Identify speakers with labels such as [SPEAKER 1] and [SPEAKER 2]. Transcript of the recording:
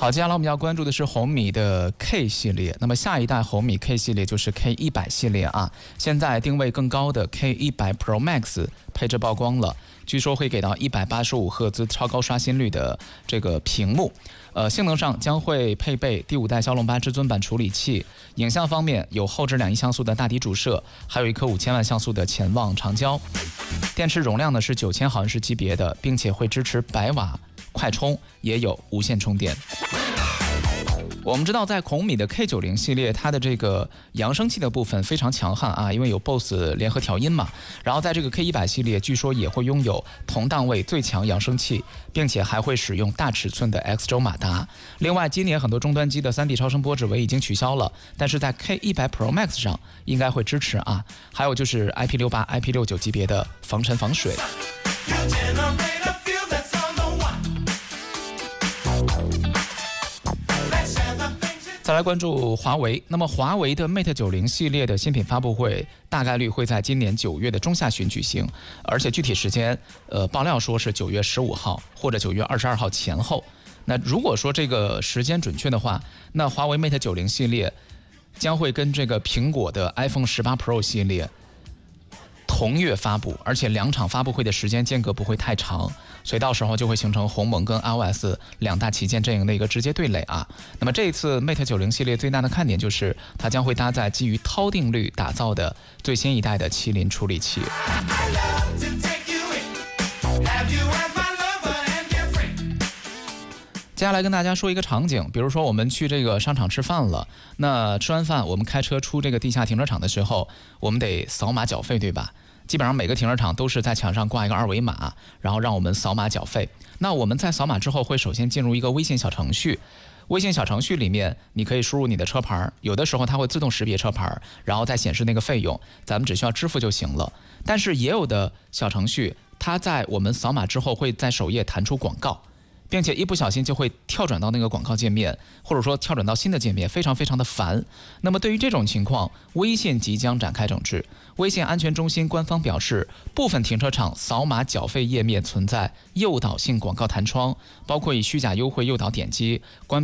[SPEAKER 1] 好，接下来我们要关注的是红米的 K 系列。那么下一代红米 K 系列就是 K100系列啊。现在定位更高的 K100 Pro Max 配置曝光了，据说会给到185赫兹超高刷新率的这个屏幕。性能上将会配备第5代骁龙8至尊版处理器。影像方面有后置2亿像素的大底主摄，还有一颗5000万像素的潜望长焦。电池容量呢是9000毫安时级别的，并且会支持100瓦快充，也有无线充电。我们知道，在红米的 K90 系列，它的这个扬声器的部分非常强悍啊，因为有 BOSS 联合调音嘛。然后在这个 K100系列，据说也会拥有同档位最强扬声器，并且还会使用大尺寸的 X 轴马达。另外，今年很多终端机的3D 超声波指纹已经取消了，但是在 K100 Pro Max 上应该会支持啊。还有就是 IP68、IP69 级别的防尘防水。再来关注华为，那么华为的 Mate 90系列的新品发布会大概率会在今年9月的中下旬举行，而且具体时间，爆料说是9月15号或者9月22号前后。那如果说这个时间准确的话，那华为 Mate 90系列将会跟这个苹果的 iPhone 18 Pro 系列同月发布，而且2场发布会的时间间隔不会太长，所以到时候就会形成鸿蒙跟 iOS 2大旗舰阵营的一个直接对垒啊。那么这一次 Mate 90系列最大的看点就是它将会搭载基于涛定律打造的最新一代的麒麟处理器。接下来跟大家说一个场景，比如说我们去这个商场吃饭了，那吃完饭我们开车出这个地下停车场的时候，我们得扫码缴费，对吧？基本上每个停车场都是在墙上挂一个2维码，然后让我们扫码缴费。那我们在扫码之后会首先进入一个微信小程序，微信小程序里面你可以输入你的车牌，有的时候它会自动识别车牌，然后再显示那个费用，咱们只需要支付就行了。但是也有的小程序它在我们扫码之后会在首页弹出广告，并且一不小心就会跳转到那个广告界面，或者说跳转到新的界面，非常非常的烦。那么对于这种情况，微信即将展开整治。微信安全中心官方表示，部分停车场扫码缴费页面存在诱导性广告弹窗，包括以虚假优惠诱导点击，关闭